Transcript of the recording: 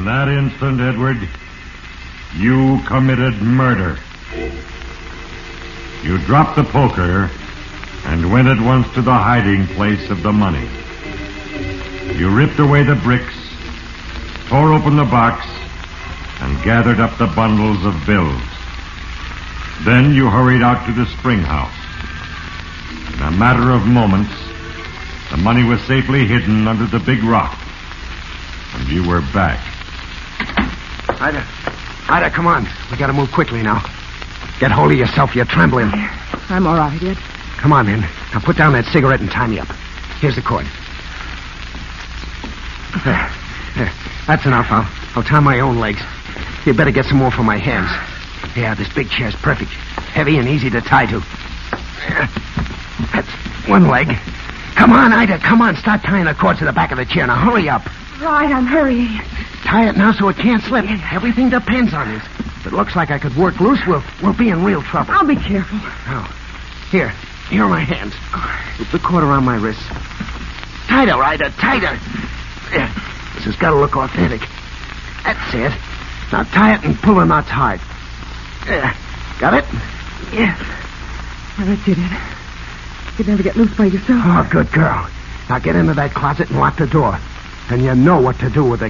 In that instant, Edward, you committed murder. You dropped the poker and went at once to the hiding place of the money. You ripped away the bricks, tore open the box, and gathered up the bundles of bills. Then you hurried out to the spring house. In a matter of moments, the money was safely hidden under the big rock, and you were back. Ida, come on. We gotta move quickly now. Get hold of yourself, you're trembling. I'm all right, Ed. Come on, then. Now put down that cigarette and tie me up. Here's the cord. There. That's enough. I'll tie my own legs. You better get some more for my hands. Yeah, this big chair's perfect. Heavy and easy to tie to. That's one leg. Come on, Ida, come on. Start tying the cord to the back of the chair. Now hurry up. Right, I'm hurrying. Tie it now so it can't slip. Everything depends on it. If it looks like I could work loose, we'll be in real trouble. I'll be careful. Oh. Here are my hands. Loop the cord around my wrists. Tighter, Ida, tighter. There. This has got to look authentic. That's it. Now tie it and pull the knots hard. There. Got it? Yes. Well, that's it, Ed. You'd never get loose by yourself. Oh, good girl. Now get into that closet and lock the door. And you know what to do with the